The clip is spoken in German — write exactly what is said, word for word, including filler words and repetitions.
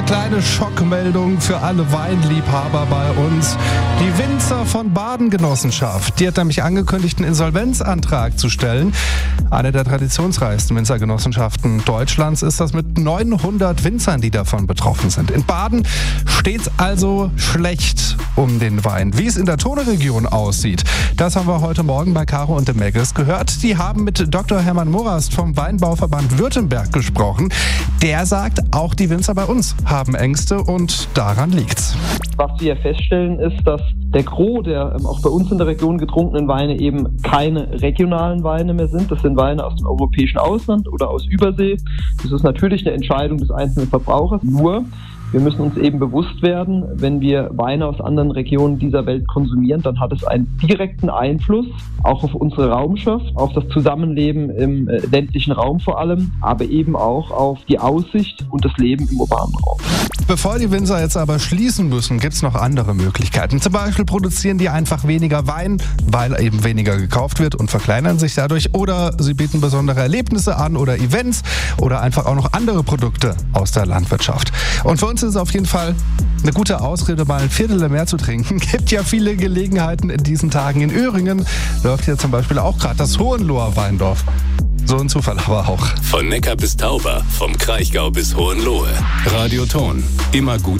eine kleine Schockmeldung für alle Weinliebhaber bei uns. Die Winzer von Badengenossenschaft, die hat nämlich angekündigt, einen Insolvenzantrag zu stellen. Eine der traditionsreichsten Winzergenossenschaften Deutschlands ist das mit neunhundert Winzern, die davon betroffen sind. In Baden steht es also schlecht um den Wein. Wie es in der Tone-Region aussieht, das haben wir heute Morgen bei Caro und dem Megges gehört. Die haben mit Doktor Hermann Morast vom Weinbauverband Württemberg gesprochen. Der sagt, auch die Winzer bei uns haben Ängste und daran liegt's. Was wir feststellen ist, dass der Gros der ähm, auch bei uns in der Region getrunkenen Weine eben keine regionalen Weine mehr sind. Das sind Weine aus dem europäischen Ausland oder aus Übersee. Das ist natürlich eine Entscheidung des einzelnen Verbrauchers. Nur, wir müssen uns eben bewusst werden, wenn wir Weine aus anderen Regionen dieser Welt konsumieren, dann hat es einen direkten Einfluss auch auf unsere Raumschaft, auf das Zusammenleben im äh, ländlichen Raum vor allem, aber eben auch auf die Aussicht und das Leben im urbanen Raum. Bevor die Winzer jetzt aber schließen müssen, gibt es noch andere Möglichkeiten. Zum Beispiel produzieren die einfach weniger Wein, weil eben weniger gekauft wird und verkleinern sich dadurch. Oder sie bieten besondere Erlebnisse an oder Events oder einfach auch noch andere Produkte aus der Landwirtschaft. Und für uns ist es auf jeden Fall eine gute Ausrede, mal ein Viertel mehr zu trinken. Gibt ja viele Gelegenheiten in diesen Tagen. In Öhringen läuft hier zum Beispiel auch gerade das Hohenloher Weindorf. So ein Zufall aber auch. Von Neckar bis Tauber, vom Kraichgau bis Hohenlohe. Radio Ton, immer gut